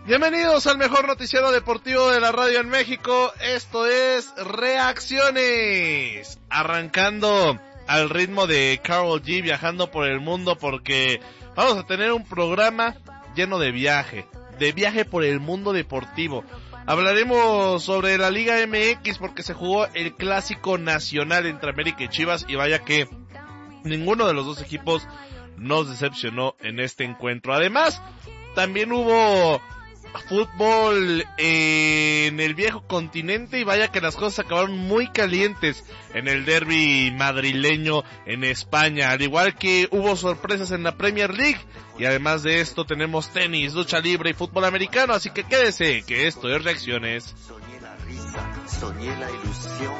Bienvenidos al mejor noticiero deportivo de la radio en México. Esto es Reacciones. Arrancando al ritmo de Karol G, viajando por el mundo, porque vamos a tener un programa lleno de viaje por el mundo deportivo. Hablaremos sobre la Liga MX porque se jugó el clásico nacional entre América y Chivas, y vaya que ninguno de los dos equipos nos decepcionó en este encuentro. Además, también hubo fútbol en el viejo continente, y vaya que las cosas acabaron muy calientes en el derbi madrileño en España, al igual que hubo sorpresas en la Premier League. Y además de esto tenemos tenis, lucha libre y fútbol americano, así que quédese, que esto es Reacciones. Soñé la risa, soñé la ilusión.